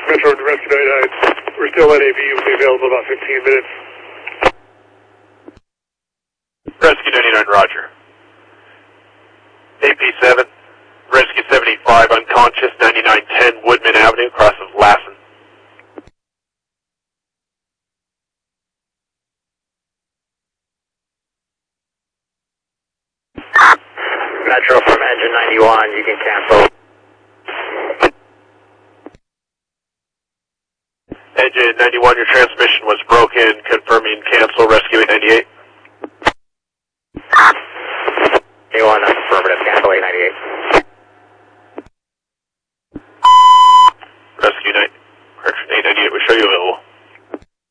Metro to Rescue 99. We're still at AV. We'll be available about 15 minutes. Rescue 99, roger. AP7, Rescue 75, unconscious, 9910 Woodman Avenue, across of Lassen. Metro from engine 91, you can cancel. Engine 91, your transmission was broken, confirming cancel, Rescue 898.